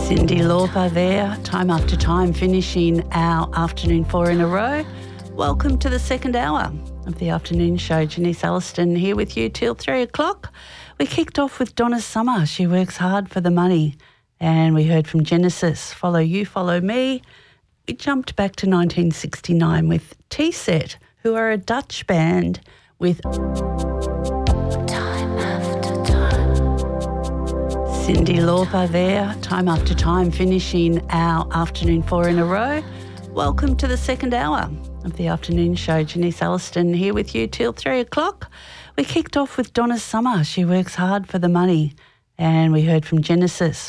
Cyndi Lauper there, time after time, finishing our afternoon 4 in a row. Welcome to the second hour of the afternoon show. Janice Alliston here with you till 3 o'clock. We kicked off with Donna Summer. She works hard for the money. And we heard from Genesis, Follow You, Follow Me. We jumped back to 1969 with T-Set, who are a Dutch band with Cyndi Lauper there, time after time, finishing our afternoon 4 in a row. Welcome to the second hour of the afternoon show. Janice Alliston here with you till 3 o'clock. We kicked off with Donna Summer. She works hard for the money. And we heard from Genesis,